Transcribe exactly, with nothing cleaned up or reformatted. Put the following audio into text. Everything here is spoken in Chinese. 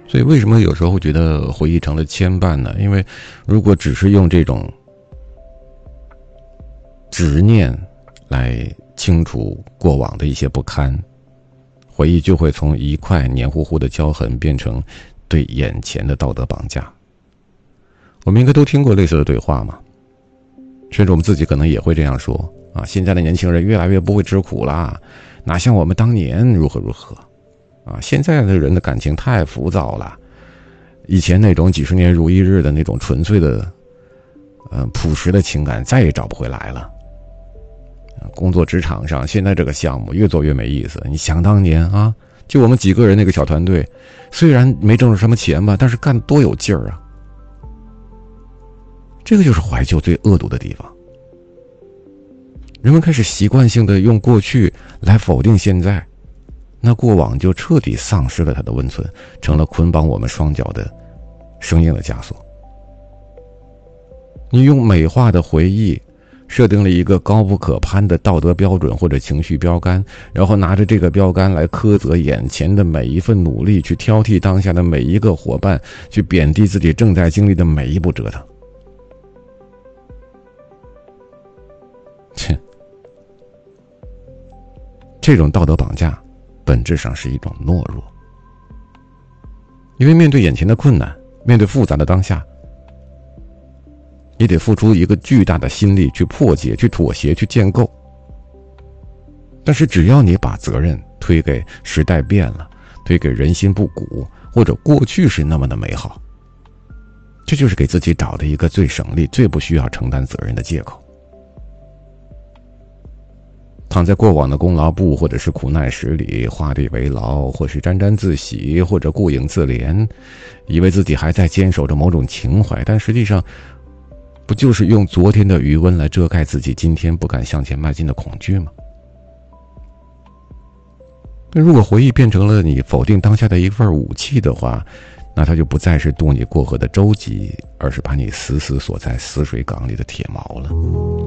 所以为什么有时候会觉得回忆成了牵绊呢？因为如果只是用这种执念来清除过往的一些不堪，回忆就会从一块黏糊糊的胶痕变成对眼前的道德绑架。我们应该都听过类似的对话嘛，甚至我们自己可能也会这样说啊，现在的年轻人越来越不会吃苦啦，哪像我们当年如何如何啊，现在的人的感情太浮躁了，以前那种几十年如一日的那种纯粹的呃朴实的情感再也找不回来了。工作职场上现在这个项目越做越没意思，你想当年啊，就我们几个人那个小团队，虽然没挣着什么钱吧，但是干多有劲儿啊。这个就是怀旧最恶毒的地方，人们开始习惯性的用过去来否定现在，那过往就彻底丧失了它的温存，成了捆绑我们双脚的生硬的枷锁。你用美化的回忆设定了一个高不可攀的道德标准或者情绪标杆，然后拿着这个标杆来苛责眼前的每一份努力，去挑剔当下的每一个伙伴，去贬低自己正在经历的每一步折腾。切，这种道德绑架本质上是一种懦弱，因为面对眼前的困难，面对复杂的当下，也得付出一个巨大的心力去破解、去妥协、去建构。但是只要你把责任推给时代变了，推给人心不古，或者过去是那么的美好，这就是给自己找的一个最省力、最不需要承担责任的借口。躺在过往的功劳簿或者是苦难史里画地为牢，或是沾沾自喜，或者顾影自怜，以为自己还在坚守着某种情怀，但实际上不就是用昨天的余温来遮盖自己今天不敢向前迈进的恐惧吗？那如果回忆变成了你否定当下的一份武器的话，那它就不再是渡你过河的舟楫，而是把你死死锁在死水港里的铁锚了。